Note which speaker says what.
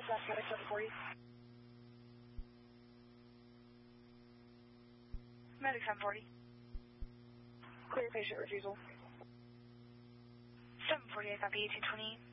Speaker 1: left medic 740. Medic 740. Clear patient refusal. 748, copy 1820.